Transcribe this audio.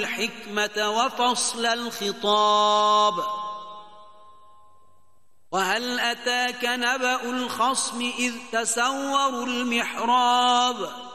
الحكمة وفصل الخطاب. وهل أتاك نبأ الخصم إذ تسوروا المحراب